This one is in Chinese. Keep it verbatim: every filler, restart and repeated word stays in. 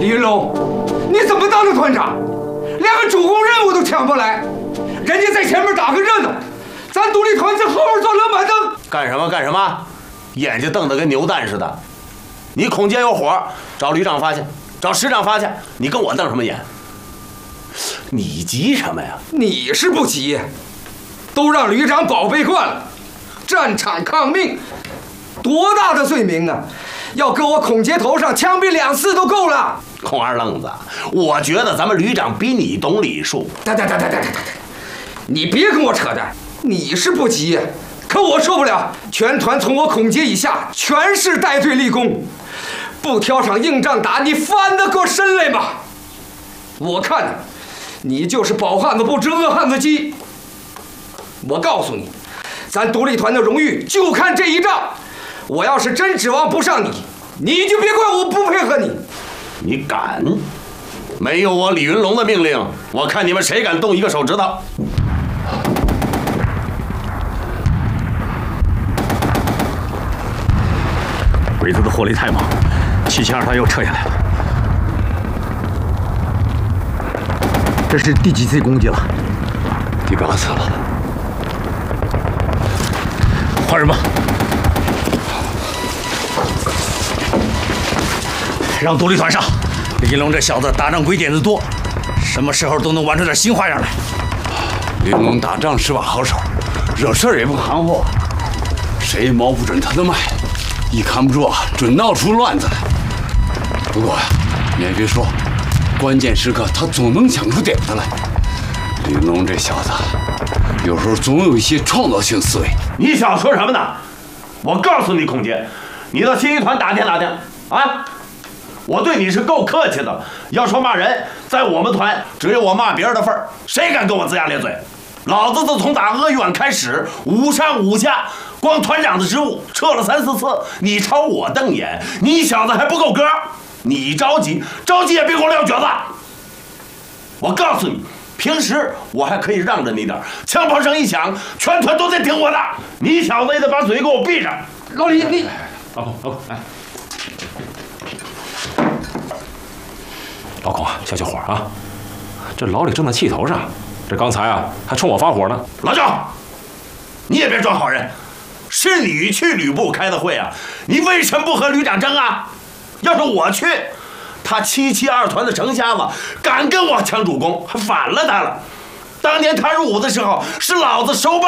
云龙，你怎么当的团长？连个主攻任务都抢不来，人家在前面打个热闹，咱独立团在后边做冷板凳。 干什么干什么？眼睛瞪得跟牛蛋似的。你孔杰有火，找旅长发去，找师长发去，你跟我瞪什么眼？你急什么呀？ 你是不急，都让旅长宝贝惯了，战场抗命，多大的罪名啊！要搁我孔杰头上枪毙两次都够了。 孔二愣子，我觉得咱们旅长比你懂礼数。 哒哒哒哒哒哒哒！你别跟我扯淡，你是不急，可我受不了。全团从我孔杰以下全是带队立功，不挑场硬仗打，你翻得过身来吗？我看你就是饱汉子不知饿汉子饥。我告诉你，咱独立团的荣誉就看这一仗。我要是真指望不上你，你就别怪我不配合你。 你敢？没有我李云龙的命令，我看你们谁敢动一个手指头。 鬼子的火力太猛，七七二团又撤下来了。这是第几次攻击了？ 第八次了。 换人吧，让独立团上。李云龙这小子打仗鬼点子多，什么时候都能玩出点新花样来。 云龙打仗是把好手，惹事儿也不含糊，谁也摸不准他的脉，一看不住啊，准闹出乱子来。不过呀，你也别说，关键时刻他总能想出点子来。李云龙这小子，有时候总有一些创造性思维。 你想说什么呢？我告诉你，孔杰，你到新一团打听打听啊！我对你是够客气的。要说骂人，在我们团只有我骂别人的份儿，谁敢跟我龇牙咧嘴？老子自从打鄂豫皖开始，五上五下，光团长的职务撤了三四次，你朝我瞪眼，你小子还不够格？你着急，着急也别给我撂蹶子！我告诉你，平时我还可以让着你点，枪炮声一响，全团都得听我的。你小子也得把嘴给我闭上。 老李，你老孔，老孔，来。老孔啊，消消火啊！这老李正在气头上，这刚才啊还冲我发火呢。 老赵，你也别装好人，是你去旅部开的会啊，你为什么不和旅长争啊？要是我去，他七七二团的程瞎子敢跟我抢主攻，还反了他了。当年他入伍的时候，是老子手把